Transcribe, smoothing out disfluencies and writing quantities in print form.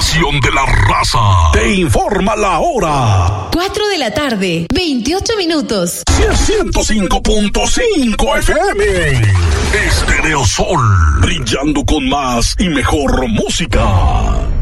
estación de la raza. Te informa la hora. 4 de la tarde, 28 minutos. 105.5 FM. Estéreo Sol. Brillando con más y mejor música.